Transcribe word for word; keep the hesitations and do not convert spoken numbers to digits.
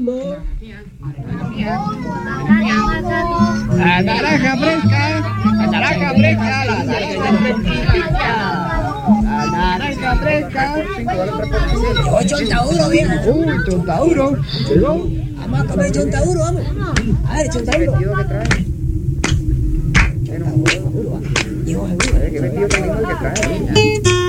mismo. La naranja fresca, la naranja fresca, la naranja fresca. La naranja fresca. Llegó Chontauro, viejo. Uy, Chontauro. Llegó. Vamos a comer Chontauro, vamos. A ver, Chontauro. Llegó seguro. ¿Qué vestido tan lindo el que trae?